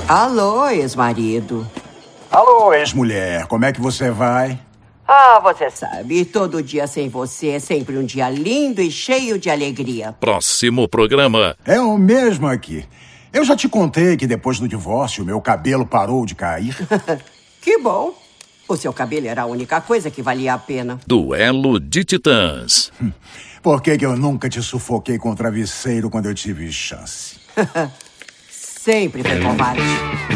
Alô, ex-marido. Alô, ex-mulher, como é que você vai? Ah, você sabe, todo dia sem você é sempre um dia lindo e cheio de alegria. Próximo programa. É o mesmo aqui. Eu já te contei que depois do divórcio, meu cabelo parou de cair. Que bom. O seu cabelo era a única coisa que valia a pena. Duelo de Titãs. Por que eu nunca te sufoquei com o travesseiro quando eu tive chance? Sempre foi covarde.